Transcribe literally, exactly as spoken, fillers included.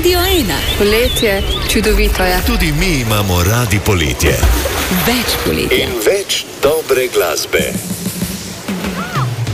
Radio ena. Poletje, čudovito je. Tudi mi imamo radi poletje. Več poletja. In več dobre glasbe.